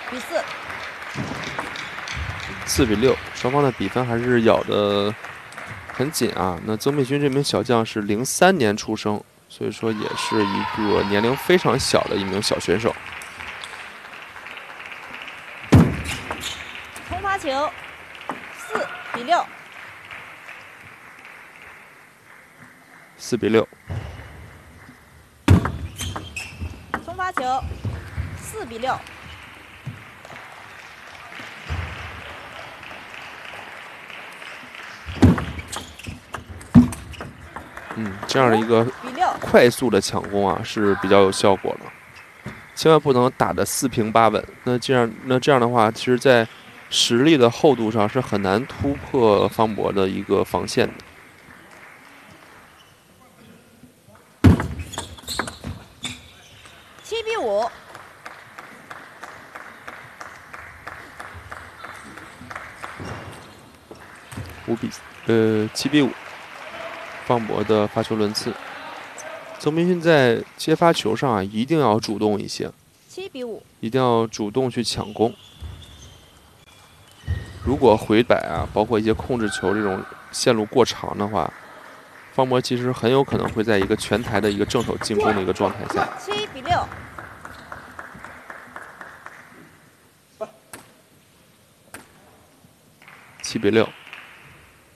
比4。 4比6，双方的比分还是咬得很紧啊。那曾培勋这名小将是03年出生，所以说也是一个年龄非常小的一名小选手。 冲发球，4比6。 4比6。 冲发球，4比6。 这样的一个快速的抢攻啊，是比较有效果的。千万不能打得4平8稳。那这样的话，其实在实力的厚度上是很难突破方博的一个防线的。 7比5。 7比5。方博的发球轮次。曾培勋在接发球上啊，一定要主动一些。 7比5。 一定要主动去抢攻。如果回摆啊，包括一些控制球这种线路过长的话，方博其实很有可能会在一个全台的一个正手进攻的一个状态下。 7比6。 7比6。